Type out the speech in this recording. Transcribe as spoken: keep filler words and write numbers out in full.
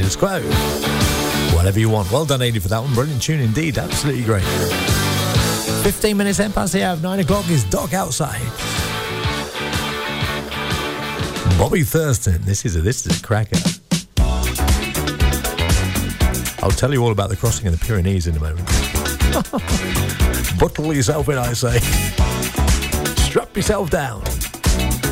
Status Quo. Whatever you want. Well done, Edie, for that one. Brilliant tune indeed. Absolutely great. fifteen minutes in past the hour of nine o'clock is Doc Outside. Bobby Thurston. This is a, this is a cracker. I'll tell you all about the crossing of the Pyrenees in a moment. Buckle yourself in, I say. Strap yourself down.